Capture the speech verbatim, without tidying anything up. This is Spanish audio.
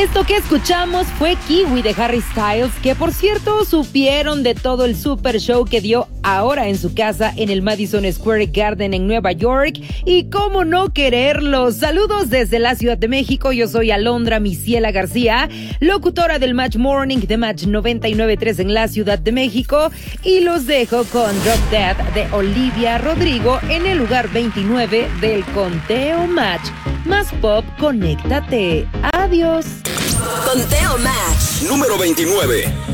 Esto que escuchamos fue Kiwi de Harry Styles, que por cierto supieron de todo el super show que dio ahora en su casa en el Madison Square Garden en Nueva York. Y cómo no quererlo. Saludos desde la Ciudad de México. Yo soy Alondra Misiela García, locutora del Match Morning de Match noventa y nueve punto tres en la Ciudad de México. Y los dejo con Drop Dead de Olivia Rodrigo en el lugar veintinueve del conteo Match. Más pop, conéctate. Adiós. Conteo Match. Número veintinueve.